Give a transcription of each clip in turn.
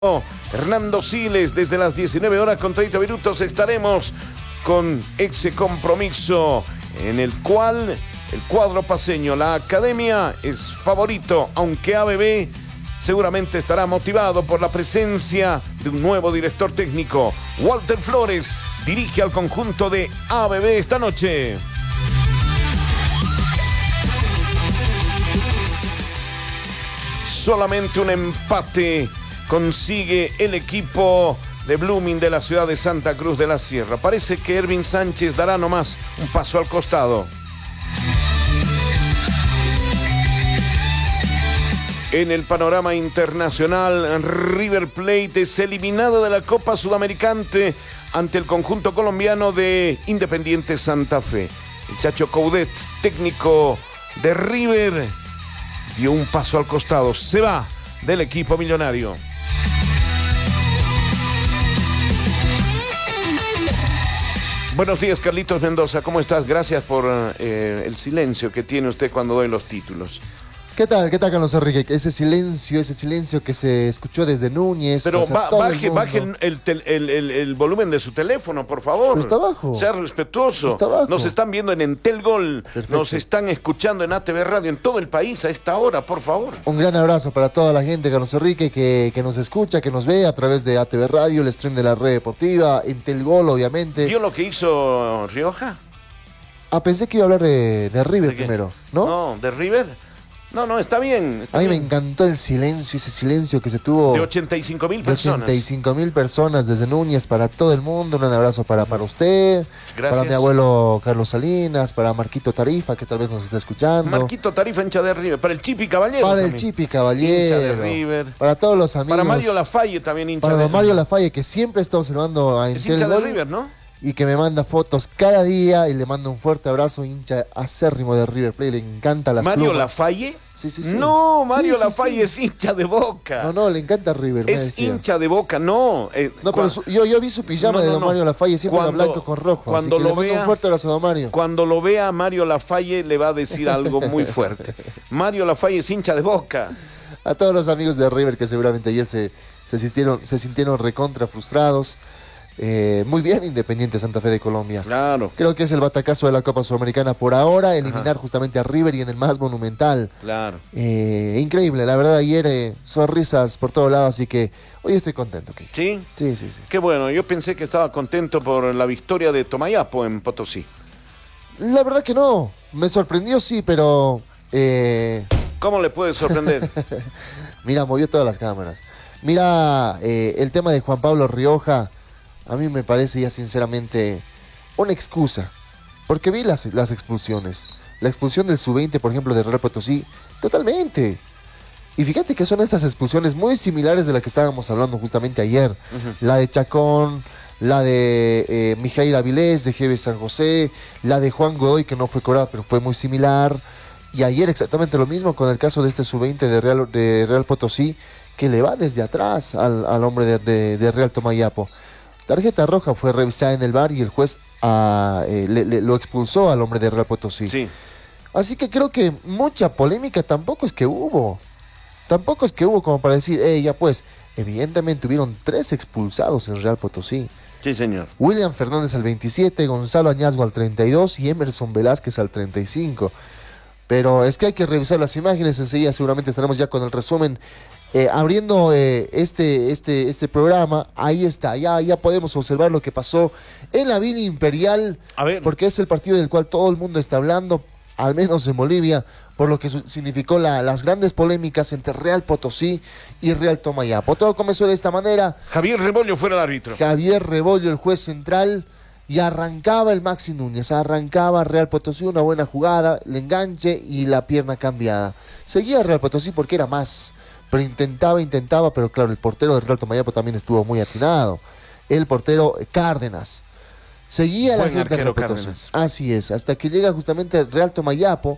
Hernando Siles, desde las 19 horas con 30 minutos estaremos con ese compromiso en el cual el cuadro paceño, la academia, es favorito, aunque ABB seguramente estará motivado por la presencia de un nuevo director técnico. Walter Flores dirige al conjunto de ABB esta noche. Solamente un empate consigue el equipo de Blooming de la ciudad de Santa Cruz de la Sierra. Parece que Ervin Sánchez dará nomás un paso al costado. En el panorama internacional, River Plate es eliminado de la Copa Sudamericana ante el conjunto colombiano de Independiente Santa Fe. El Chacho Coudet, técnico de River, dio un paso al costado. Se va del equipo millonario. Buenos días, Carlitos Mendoza, ¿cómo estás? Gracias por el silencio que tiene usted cuando doy los títulos. ¿Qué tal, Carlos Enrique? Ese silencio que se escuchó desde Núñez. Pero baje el volumen de su teléfono, por favor. Pero está bajo. Sea respetuoso. Está bajo. Nos están viendo en Entel Gol. Perfecto. Nos están escuchando en ATV Radio en todo el país a esta hora, por favor. Un gran abrazo para toda la gente, Carlos Enrique, que nos escucha, que nos ve a través de ATV Radio, el stream de la red deportiva, Entel Gol, obviamente. ¿Vio lo que hizo Rioja? Pensé que iba a hablar de River primero, ¿no? No, de River. No, está bien. A mí me encantó el silencio, ese silencio que se tuvo. De 85.000 personas. De 85.000 personas desde Núñez para todo el mundo. Un abrazo para usted, gracias. Para mi abuelo Carlos Salinas, para Marquito Tarifa, que tal vez nos está escuchando. Marquito Tarifa, hincha de River. Para el Chipi Caballero. Para también. el Chipi Caballero. Hincha de River. Para todos los amigos. Para Mario Lafalle también hincha para de River. Para Mario Lafalle, que siempre está observando a Es hincha de River, ¿no? Y que me manda fotos cada día y le mando un fuerte abrazo, hincha acérrimo de River Plate, le encanta las ¿Mario plumas. Lafalle? Sí. No, Mario Sí. Lafalle es hincha de Boca. No, le encanta River. Es hincha de Boca, no. Pero yo vi su pijama de don Mario Lafalle, siempre era blanco con rojo. Cuando así que lo le mando un fuerte abrazo a don Mario. Cuando lo vea Mario Lafalle le va a decir algo muy fuerte. Mario Lafalle es hincha de Boca. A todos los amigos de River que seguramente ayer se sintieron recontra frustrados. Muy bien, Independiente Santa Fe de Colombia. Claro. Creo que es el batacazo de la Copa Sudamericana por ahora, eliminar justamente a River y en el más monumental. Claro. Increíble, la verdad, ayer sonrisas por todos lados, así que hoy estoy contento. ¿Sí? Sí. Qué bueno, yo pensé que estaba contento por la victoria de Tomayapo en Potosí. La verdad que no, me sorprendió sí, pero... ¿Cómo le puede sorprender? Mira, movió todas las cámaras. Mira, el tema de Juan Pablo Rioja... A mí me parece ya sinceramente una excusa, porque vi las expulsiones. La expulsión del Sub-20, por ejemplo, de Real Potosí, totalmente. Y fíjate que son estas expulsiones muy similares de las que estábamos hablando justamente ayer. La de Chacón, la de Mijail Avilés, de GB San José, la de Juan Godoy, que no fue cobrada, pero fue muy similar. Y ayer exactamente lo mismo con el caso de este Sub-20 de Real Potosí, que le va desde atrás al hombre de Real Tomayapo. Tarjeta roja fue revisada en el VAR y el juez lo expulsó al hombre de Real Potosí. Sí. Así que creo que mucha polémica tampoco es que hubo. Tampoco es que hubo como para decir, ya pues, evidentemente hubieron 3 expulsados en Real Potosí. Sí, señor. William Fernández al 27, Gonzalo Añazgo al 32 y Emerson Velázquez al 35. Pero es que hay que revisar las imágenes, enseguida seguramente estaremos ya con el resumen. Abriendo este programa, ahí está, ya podemos observar lo que pasó en la Villa Imperial, a ver, porque es el partido del cual todo el mundo está hablando, al menos en Bolivia, por lo que significó las grandes polémicas entre Real Potosí y Real Tomayapo. Todo comenzó de esta manera. Javier Rebollo fuera el árbitro. Javier Rebollo, el juez central, y arrancaba el Maxi Núñez, arrancaba Real Potosí, una buena jugada, el enganche y la pierna cambiada. Seguía Real Potosí porque era más... Pero intentaba, pero claro, el portero de Real Tomayapo también estuvo muy atinado. El portero Cárdenas. Seguía la gente de Real Potosí. Así es, hasta que llega justamente Real Tomayapo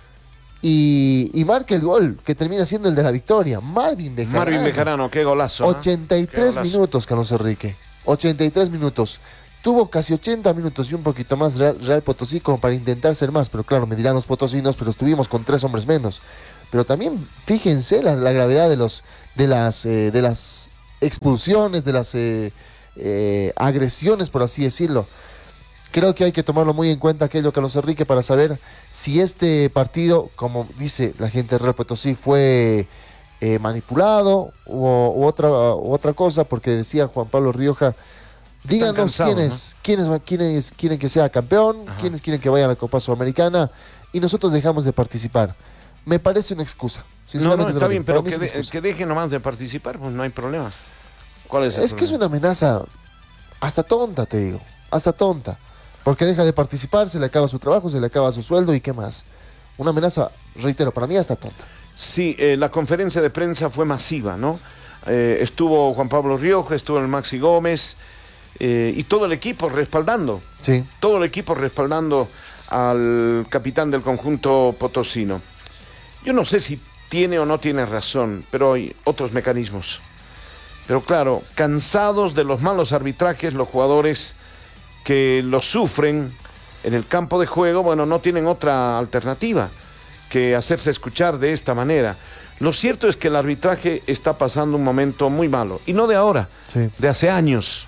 y marca el gol, que termina siendo el de la victoria. Marvin Bejarano, qué golazo. 83 minutos, Carlos Enrique. 83 minutos. Tuvo casi 80 minutos y un poquito más Real Potosí como para intentar ser más. Pero claro, me dirán los potosinos, pero estuvimos con 3 hombres menos. Pero también fíjense la gravedad de las expulsiones, de las agresiones, por así decirlo. Creo que hay que tomarlo muy en cuenta aquello, Carlos Enrique, para saber si este partido, como dice la gente de Real Potosí, fue manipulado u otra cosa, porque decía Juan Pablo Rioja, díganos cansados, quiénes quieren que sea campeón, Ajá. quiénes quieren que vaya a la Copa Sudamericana, y nosotros dejamos de participar. Me parece una excusa. No, Sinceramente, está bien, pero para mí es una excusa. que deje nomás de participar, pues no hay problema. ¿Cuál es el Es que es problema? una amenaza hasta tonta, te digo, hasta tonta. Porque deja de participar, se le acaba su trabajo, se le acaba su sueldo y qué más. Una amenaza, reitero, para mí hasta tonta. Sí, la conferencia de prensa fue masiva, ¿no? Estuvo Juan Pablo Rioja, estuvo el Maxi Gómez y todo el equipo respaldando. Sí. Todo el equipo respaldando al capitán del conjunto potosino. Yo no sé si tiene o no tiene razón, pero hay otros mecanismos. Pero claro, cansados de los malos arbitrajes, los jugadores que los sufren en el campo de juego, bueno, no tienen otra alternativa que hacerse escuchar de esta manera. Lo cierto es que el arbitraje está pasando un momento muy malo, y no de ahora, Sí. de hace años,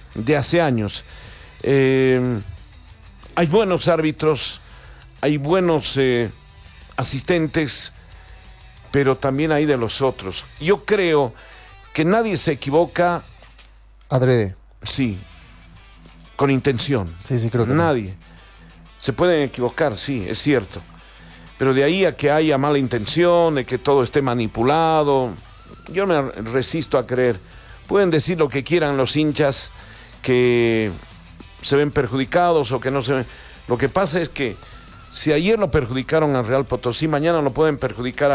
hay buenos árbitros, hay buenos asistentes, pero también hay de los otros. Yo creo que nadie se equivoca, Adrede. sí, con intención. Sí, creo que no. Nadie. Se pueden equivocar, sí, es cierto. Pero de ahí a que haya mala intención, de que todo esté manipulado, yo me resisto a creer. Pueden decir lo que quieran los hinchas, que se ven perjudicados o que no se ven. Lo que pasa es que si ayer lo perjudicaron al Real Potosí, mañana lo pueden perjudicar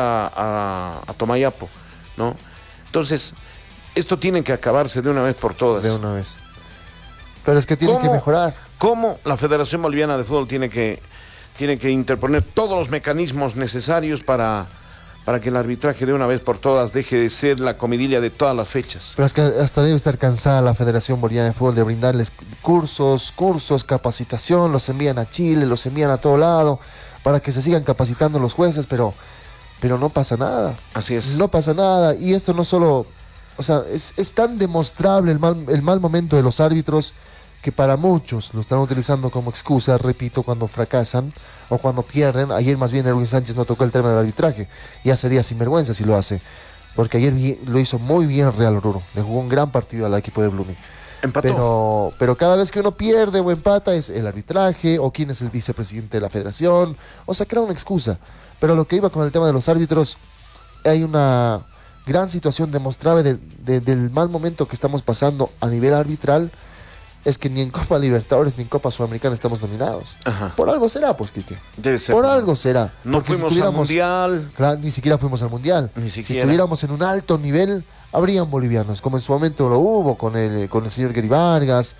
a Tomayapo, ¿no? Entonces, esto tiene que acabarse de una vez por todas. De una vez. Pero es que tiene que ¿Cómo? mejorar. ¿Cómo la Federación Boliviana de Fútbol tiene que interponer todos los mecanismos necesarios para que el arbitraje de una vez por todas deje de ser la comidilla de todas las fechas? Pero es que hasta debe estar cansada la Federación Boliviana de Fútbol de brindarles cursos, capacitación, los envían a Chile, los envían a todo lado para que se sigan capacitando los jueces, pero no pasa nada. Así es. No pasa nada. Y esto no solo, o sea, es tan demostrable el mal momento de los árbitros que para muchos lo están utilizando como excusa, repito, cuando fracasan o cuando pierden. Ayer más bien Erwin Sánchez no tocó el tema del arbitraje, ya sería sinvergüenza si lo hace, porque ayer lo hizo muy bien Real Oruro, le jugó un gran partido al equipo de Blooming. Empató. Pero cada vez que uno pierde o empata es el arbitraje o quién es el vicepresidente de la federación, o sea, crea una excusa. Pero lo que iba con el tema de los árbitros, hay una gran situación demostrable del mal momento que estamos pasando a nivel arbitral. Es que ni en Copa Libertadores ni en Copa Sudamericana estamos nominados. Ajá. Por algo será, pues, Quique. Debe ser. Por algo será. No Porque si fuimos al estuviéramos- Mundial. Claro, ni siquiera fuimos al Mundial. Ni Si siquiera. estuviéramos en un alto nivel, habrían bolivianos, como en su momento lo hubo con el señor Gary Vargas,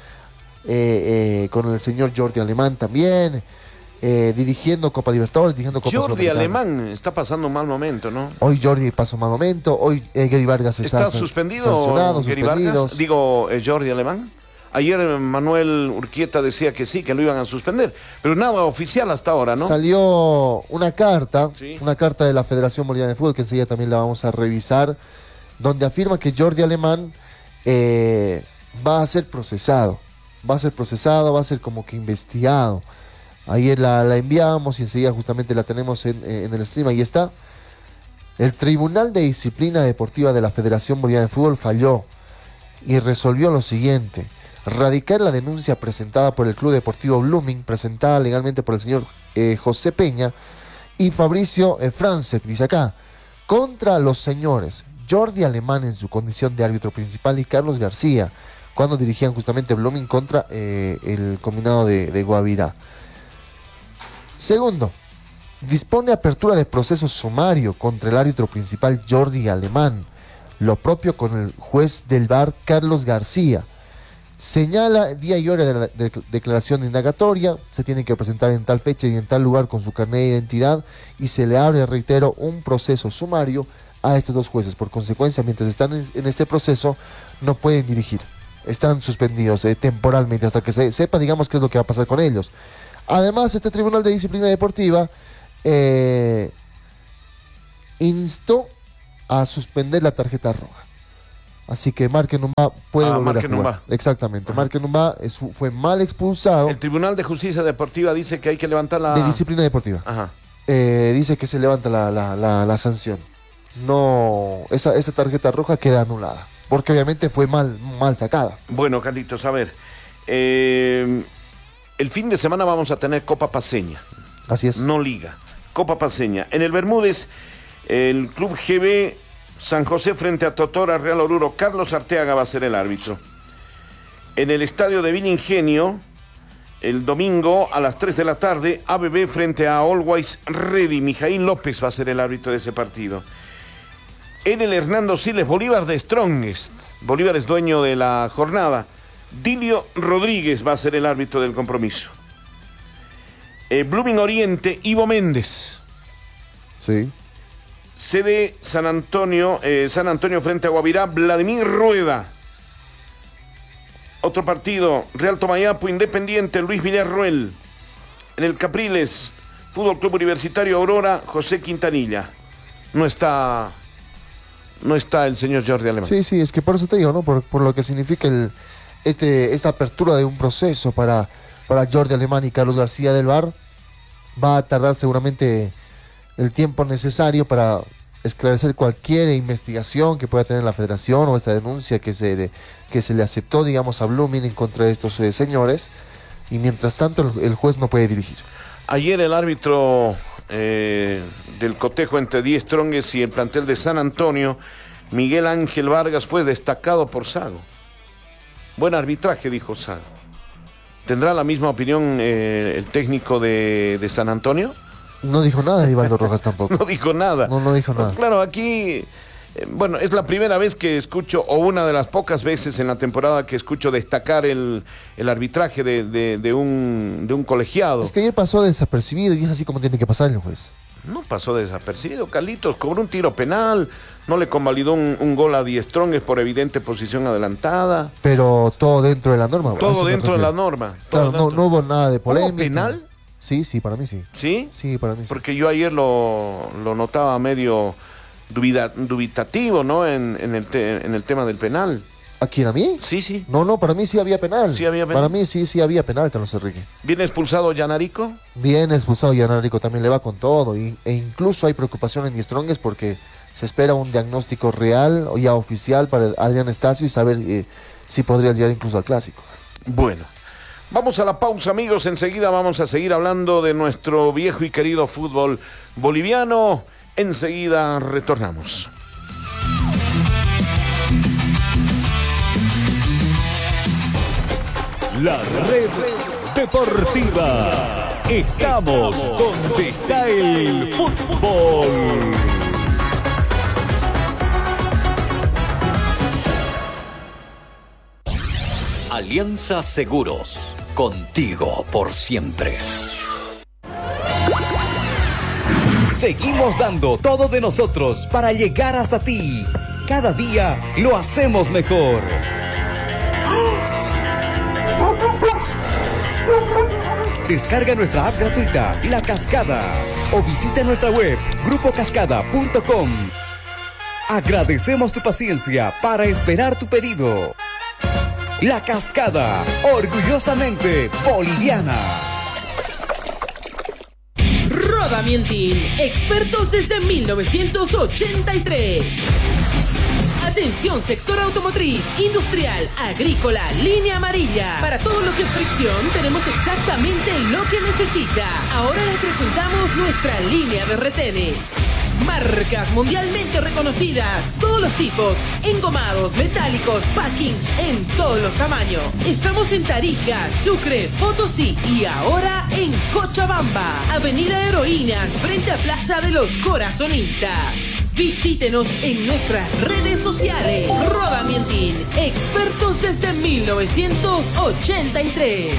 con el señor Jordi Alemán también, dirigiendo Copa Libertadores, dirigiendo Copa Jordi Sudamericana. Alemán está pasando un mal momento, ¿no? Hoy Jordi pasó un mal momento, hoy Gary Vargas ¿Está está suspendido sancionado, Gary suspendidos. Vargas? Digo, Jordi Alemán. Ayer Manuel Urquieta decía que sí, que lo iban a suspender, pero nada oficial hasta ahora, ¿no? Salió una carta, Sí. una carta de la Federación Boliviana de Fútbol, que enseguida también la vamos a revisar, donde afirma que Jordi Alemán va a ser procesado. Va a ser como que investigado. Ayer la enviamos y enseguida justamente la tenemos en el stream, ahí está. El Tribunal de Disciplina Deportiva de la Federación Boliviana de Fútbol falló y resolvió lo siguiente: radicar la denuncia presentada por el Club Deportivo Blooming, presentada legalmente por el señor José Peña y Fabricio Francek, dice acá, contra los señores Jordi Alemán en su condición de árbitro principal y Carlos García, cuando dirigían justamente Blooming contra el combinado de Guavirá. Segundo, dispone apertura de proceso sumario contra el árbitro principal Jordi Alemán, lo propio con el juez del VAR Carlos García. Señala día y hora de la declaración indagatoria, se tiene que presentar en tal fecha y en tal lugar con su carnet de identidad y se le abre, reitero, un proceso sumario a estos dos jueces. Por consecuencia, mientras están en este proceso, no pueden dirigir. Están suspendidos temporalmente hasta que se sepa, digamos, qué es lo que va a pasar con ellos. Además, este Tribunal de Disciplina Deportiva instó a suspender la tarjeta roja. Así que Marque Numba puede volver Marque a jugar. Numba. Exactamente. Marque Numba fue mal expulsado. El Tribunal de Justicia Deportiva dice que hay que levantar la... De disciplina deportiva. Ajá. Dice que se levanta la sanción. No, esa tarjeta roja queda anulada. Porque obviamente fue mal sacada. Bueno, Carlitos, a ver. El fin de semana vamos a tener Copa Paceña. Así es. No Liga. Copa Paceña. En el Bermúdez, el Club GB San José frente a Totora Real Oruro. Carlos Arteaga va a ser el árbitro. En el estadio de Villa Ingenio, el domingo a las 3 de la tarde, ABB frente a Always Ready. Mijaíl López va a ser el árbitro de ese partido. En el Hernando Siles, Bolívar de Strongest. Bolívar es dueño de la jornada. Dilio Rodríguez va a ser el árbitro del compromiso. Blooming Oriente, Ivo Méndez. Sí. CD San Antonio frente a Guavirá, Vladimir Rueda. Otro partido, Real Tomayapo, Independiente, Luis Villarroel. En el Capriles, Fútbol Club Universitario Aurora, José Quintanilla. No está el señor Jordi Alemán. Sí, es que por eso te digo, ¿no? Por lo que significa esta apertura de un proceso para Jordi Alemán y Carlos García del VAR, va a tardar seguramente el tiempo necesario para esclarecer cualquier investigación que pueda tener la federación o esta denuncia que se le aceptó, digamos, a Blooming en contra de estos señores, y mientras tanto el juez no puede dirigir. Ayer el árbitro del cotejo entre Die Strongest y el plantel de San Antonio, Miguel Ángel Vargas, fue destacado por Sago. Buen arbitraje, dijo Sago. ¿Tendrá la misma opinión el técnico de San Antonio? No dijo nada Ivaldo Rojas tampoco. No dijo nada. No dijo nada. Claro, aquí, bueno, es la primera vez que escucho, o una de las pocas veces en la temporada que escucho destacar el arbitraje de un colegiado. Es que ayer pasó desapercibido y es así como tiene que pasar el juez. No pasó desapercibido, Carlitos, cobró un tiro penal, no le convalidó un gol a Die Strongest por evidente posición adelantada. Pero todo dentro de la norma. Todo dentro de la norma. Claro, no hubo nada de polémica. ¿Hubo penal? Sí, para mí sí. ¿Sí? Sí, para mí sí. Porque yo ayer lo notaba medio dubitativo, ¿no? En el tema del penal. ¿A quién, a mí? Sí. No, para mí sí había penal. Sí había penal. Para mí sí había penal, Carlos Enrique. ¿Viene expulsado Yanarico? Bien expulsado Yanarico, también le va con todo. E incluso hay preocupación en Die Strongest porque se espera un diagnóstico real o ya oficial para Adrián Estacio y saber si podría llegar incluso al clásico. Bueno, vamos a la pausa, amigos. Enseguida vamos a seguir hablando de nuestro viejo y querido fútbol boliviano. Enseguida retornamos. La red deportiva. Estamos donde está el fútbol. Alianza Seguros. Contigo por siempre. Seguimos dando todo de nosotros para llegar hasta ti. Cada día lo hacemos mejor. Descarga nuestra app gratuita, La Cascada, o visita nuestra web, grupocascada.com. Agradecemos tu paciencia para esperar tu pedido. La Cascada, orgullosamente boliviana. Rodamientin, expertos desde 1983. Atención, sector automotriz, industrial, agrícola, línea amarilla. Para todo lo que es fricción, tenemos exactamente lo que necesita. Ahora le presentamos nuestra línea de retenes. Marcas mundialmente reconocidas, todos los tipos, engomados, metálicos, packings, en todos los tamaños. Estamos en Tarija, Sucre, Potosí y ahora en Cochabamba. Avenida Heroínas, frente a Plaza de los Corazonistas. Visítenos en nuestras redes sociales. Rodamientin, expertos desde 1983.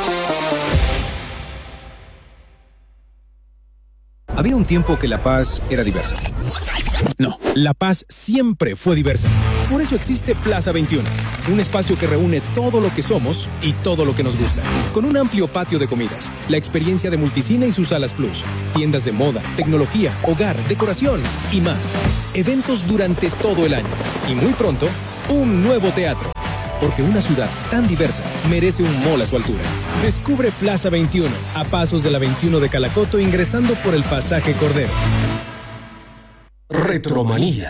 Había un tiempo que La Paz era diversa. No, La Paz siempre fue diversa. Por eso existe Plaza 21, un espacio que reúne todo lo que somos y todo lo que nos gusta. Con un amplio patio de comidas, la experiencia de Multicine y sus salas plus, tiendas de moda, tecnología, hogar, decoración y más. Eventos durante todo el año. Y muy pronto, un nuevo teatro. Porque una ciudad tan diversa merece un mall a su altura. Descubre Plaza 21, a pasos de la 21 de Calacoto, ingresando por el pasaje Cordero. Retromanía.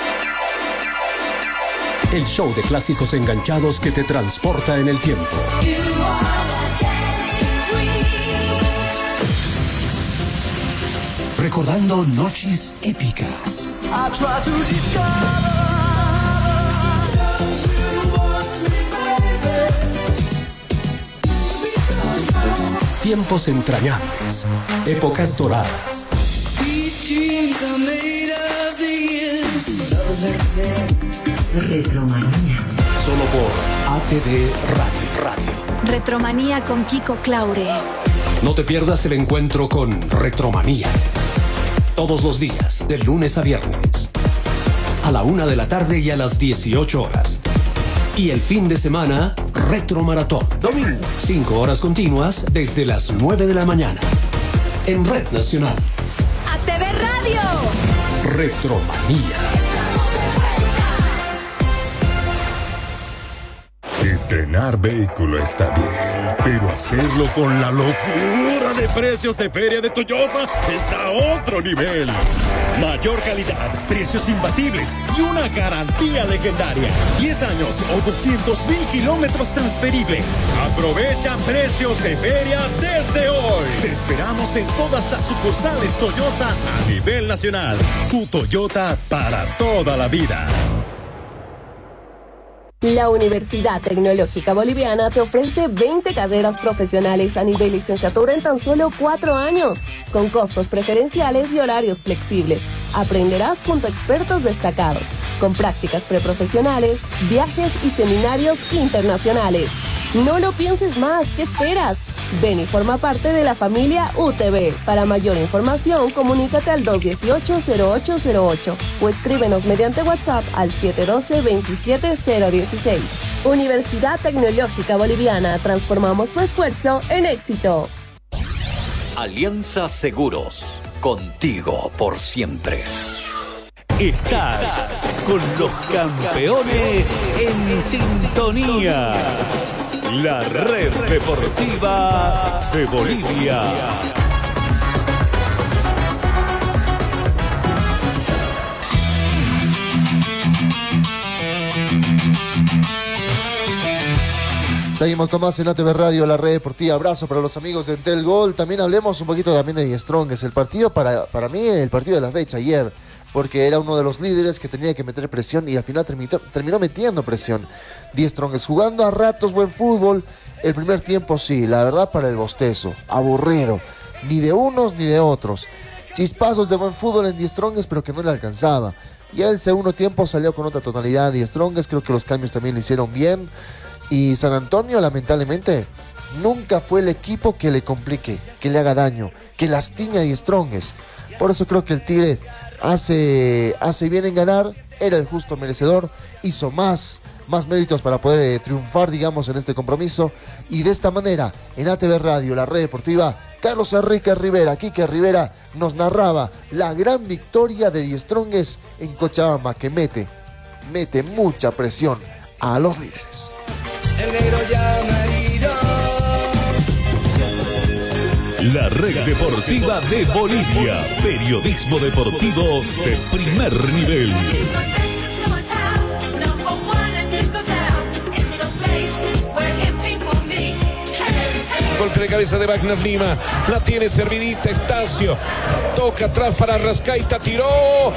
El show de clásicos enganchados que te transporta en el tiempo. Recordando noches épicas. Tiempos entrañables, épocas doradas. Retromanía. Solo por ATD Radio. Retromanía con Kiko Claure. No te pierdas el encuentro con Retromanía. Todos los días, de lunes a viernes. A la 1 de la tarde y a las 18 horas. Y el fin de semana, Retro Maratón. Domingo. 5 horas continuas desde las 9 de la mañana. En Red Nacional. ATV Radio. Retromanía. Estrenar vehículo está bien, pero hacerlo con la locura de precios de Feria de Toyosa está a otro nivel. Mayor calidad, precios imbatibles y una garantía legendaria. 10 años o 200,000 kilómetros transferibles. Aprovecha precios de feria desde hoy. Te esperamos en todas las sucursales Toyosa a nivel nacional. Tu Toyota para toda la vida. La Universidad Tecnológica Boliviana te ofrece 20 carreras profesionales a nivel licenciatura en tan solo 4 años, con costos preferenciales y horarios flexibles. Aprenderás junto a expertos destacados, con prácticas preprofesionales, viajes y seminarios internacionales. No lo pienses más, ¿qué esperas? Ven y forma parte de la familia UTB. Para mayor información, comunícate al 218-0808 o escríbenos mediante WhatsApp al 712-27016. Universidad Tecnológica Boliviana, transformamos tu esfuerzo en éxito. Alianza Seguros, contigo por siempre. Estás con los campeones en sintonía. La Red Deportiva de Bolivia. Seguimos con más en ATV Radio, la Red Deportiva. Abrazo para los amigos de Entel Gol. También hablemos un poquito también de Die Strongest. El partido, para mí, el partido de la fecha ayer, porque era uno de los líderes que tenía que meter presión y al final terminó metiendo presión. Die Strongest jugando a ratos buen fútbol. El primer tiempo sí, la verdad, para el bostezo, aburrido, ni de unos ni de otros. Chispazos de buen fútbol en Die Strongest, pero que no le alcanzaba. Ya el segundo tiempo salió con otra tonalidad Die Strongest. Creo que los cambios también le hicieron bien. Y San Antonio, lamentablemente, nunca fue el equipo que le complique, que le haga daño, que lastime a Die Strongest. Por eso creo que el Tigre hace bien en ganar, era el justo merecedor, hizo más méritos para poder triunfar, digamos, en este compromiso. Y de esta manera, en ATV Radio, la Red Deportiva, Carlos Enrique Rivera, Quique Rivera, nos narraba la gran victoria de Die Strongest en Cochabamba, que mete mucha presión a los líderes. El negro ya marido. La Red Deportiva de Bolivia. Periodismo deportivo de primer nivel. Golpe de cabeza de Wagner Lima. La tiene servidita Estacio. Toca atrás para Rascaita. Tiró.